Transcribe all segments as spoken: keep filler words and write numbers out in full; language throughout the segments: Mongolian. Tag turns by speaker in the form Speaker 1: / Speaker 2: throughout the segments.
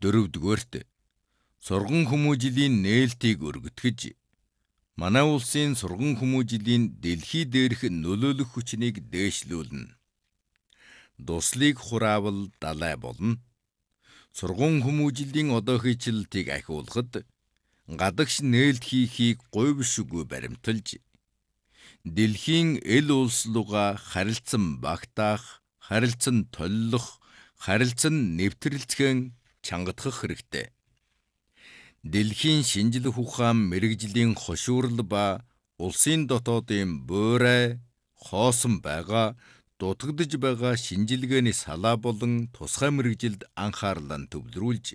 Speaker 1: Дөрөвдүгээрт сурган хүмүүжлийн нээлтийг өргөтгөж, манай улсын сурган хүмүүжлийн дэлхий дээрх нөлөөлөх хүчнийг дээшлүүлнэ. Дуслыг хураавал далай болно. Сурган хүмүүжлийн одоохийчлэлтийг ахиулахад гадагш нээлт хийхийг гуйвшгүй баримталж, дэлхийн эл улслууга харилцан багтаах, харилцан толлох, харилцан нэвтрэлцхэн чангадах хэрэгтэй. Дэлхийн шинжлэх ухаан мэрэгжлийн хошуурал ба улсын дотоодын буурай, хоосон байгаа, дутагдж байгаа шинжилгээний салаа болон тусгай мэрэгжилд анхаарлаа төвлөрүүлж,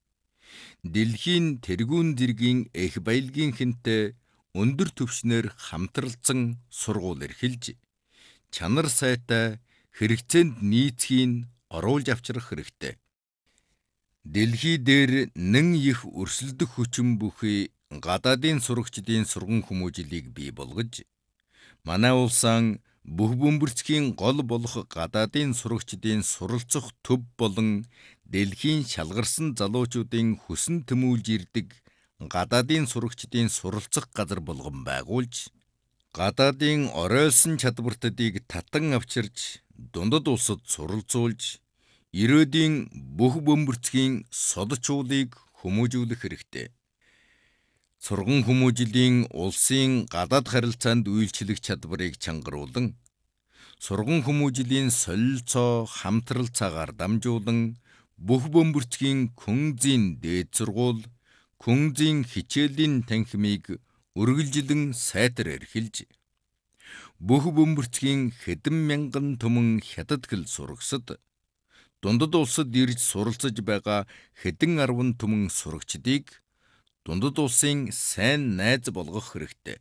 Speaker 1: дэлхийн тэргүүн зэргийн эх баялагийнхэнтэй өндөр түвшнээр хамтралцсан сургууль эрхэлж, чанар сайтай хэрэгцээнд нийцхийн оруулж авчрах хэрэгтэй. Дэлхий дээр нэн их өрсөлдөх хүчин бүхий гадаадын сурагчдын сурган хүмүүжлийг бий болгож, манай улсaan бүх бөмбөрцгийн гол болох гадаадын сурагчдын суралцах төв болон дэлхийн шалгарсан залуучуудын хүсэн тэмүүлж ирдэг гадаадын сурагчдын суралцах газар болгон байгуулж, гадаадын оройлсон чадвартуудыг татан авчирч, дундад улсад суралцуулж, ирээдүйн бүх бөмбөрцгийн содчуулыг хүмүүжүүлэх хэрэгтэй. Сурган хүмүүжлийн улсын гадаад харилцаанд үйлчлэх чадварыг чангаруулан, сурган хүмүүжлийн солилцоо хамтралцаагаар дамжуулан, бүх бөмбөрцгийн күнзийн дээд сургууль, күнзийн хичээлийн танхимыг үргэлжлэн сайтар эрхэлж, бүх бөмбөрцгийн хэдэн мянган түмэн хятадхэл сурагсад, дундад улсад ирж суралцаж байгаа хэдэн арван түмэн сурагчдыг дундад улсын сайн найз болгох хэрэгтэй.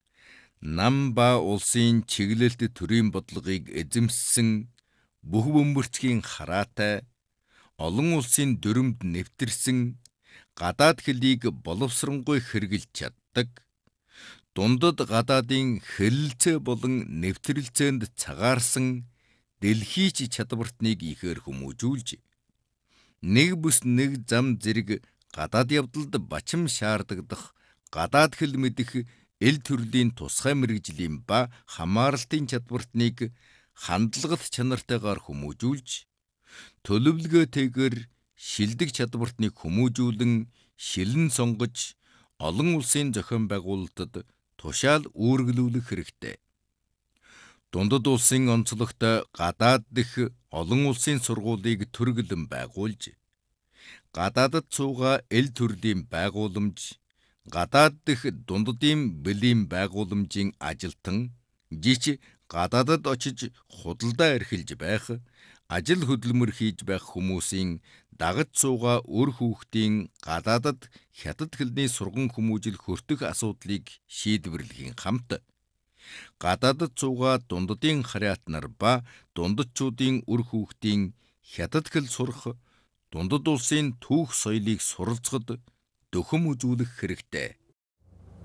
Speaker 1: Нам ба улсын чиглэлт төрийн бодлогыг эзэмссэн, бүх бөмбөрцгийн хараатай, олон улсын дүрмд нэвтэрсэн, гадаад хэлийг боловсронгуй хэрэгжилж чаддаг, дундад гадаадын хэлэлцээ болон нэвтрэлцээнд цагаарсан дэлхийч чадвартныг ихээр хүмүүжүүлж, нэг бүс нэг зам зэрэг гадаад явдалд бачим шаардагдах гадаад хэл мэдэх эл төрлийн тусгай мэрэгжлийн ба хамаарлтын чадвартныг хандлагат чанартайгаар хүмүүжүүлж, төлөвлөгөөтэйгээр шилдэг чадвартныг хүмүүжүүлэн шилэн сонгож, олон улсын зохион байгуулалтад тушаал үүргэлүүлэх хэрэгтэй. Дундад улсын онцлогт гадаад дэх олон улсын сургуулийг түргэлэн байгуулж, гадаадд суугаа эл төрлийн байгууламж, гадаад дэх дундадын бэлийн байгууламжийн ажилтан, жич гадаадд очиж худалдаа эрхэлж байх, ажил хөдөлмөр хийж байх хүмүүсийн дагаж суугаа үр хүүхдийн гадаадд хятад хэлний сурган хүмүүжил хүртэх асуудлыг шийдвэрлэхийн хамт, гадаадд суугаа дундадын харьяатнар ба дундадчуудын үр хүүхдийн хятад хэл сурах, дундад улсын түүх соёлыг суралцахад дөхөм үзүүлэх хэрэгтэй.